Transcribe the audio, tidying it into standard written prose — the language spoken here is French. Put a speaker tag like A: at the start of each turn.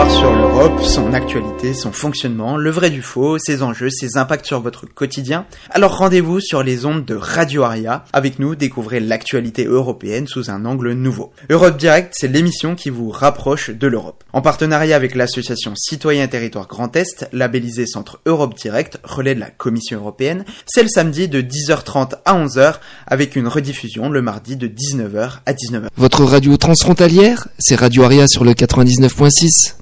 A: savoir sur l'Europe, son actualité, son fonctionnement, le vrai du faux, ses enjeux, ses impacts sur votre quotidien. Alors rendez-vous sur les ondes de Radio Aria. Avec nous, découvrez l'actualité européenne sous un angle nouveau. Europe Direct, c'est l'émission qui vous rapproche de l'Europe. En partenariat avec l'association Citoyens Territoire Grand Est, labellisée Centre Europe Direct, relais de la Commission européenne, c'est le samedi de 10h30 à 11h, avec une rediffusion le mardi de 19h à 19h.
B: Votre radio transfrontalière, c'est Radio Aria sur le 99.6.